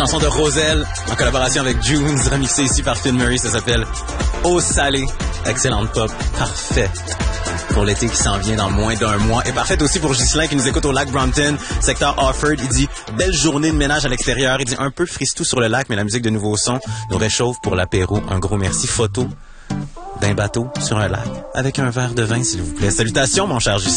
chanson de Roselle en collaboration avec Junes, remixée ici par Phil Murray. Ça s'appelle Eau salée. Excellente pop. Parfait pour l'été qui s'en vient dans moins d'un mois. Et parfaite aussi pour Ghislain qui nous écoute au lac Brompton, secteur Offord. Il dit « Belle journée de ménage à l'extérieur. » Il dit « Un peu fristou sur le lac, mais la musique de Nouveau Son nous réchauffe pour l'apéro. Un gros merci. Photo d'un bateau sur un lac avec un verre de vin, s'il vous plaît. » Salutations, mon cher Ghislain.